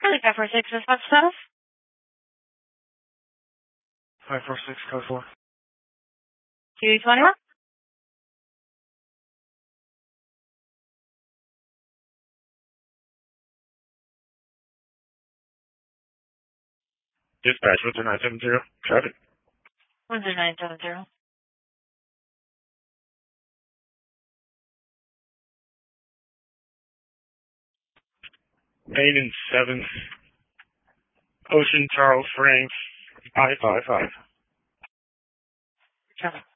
Charlie 546, response status. 546, code 4. 221. Dispatch, 10970, traffic. 10970. Main and 7th, Ocean Charles Franks, I-55. Charlie.